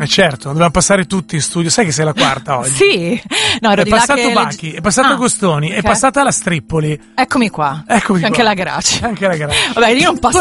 certo, dobbiamo passare tutti in studio. Sai che sei la quarta oggi? Sì, no, ero È di là passato che Bacchi, è passato Agostoni, ok. è passata la Strippoli. Eccomi qua. Eccomi C'è anche qua. la Gracia. Anche la Gracia. Vabbè, io non passo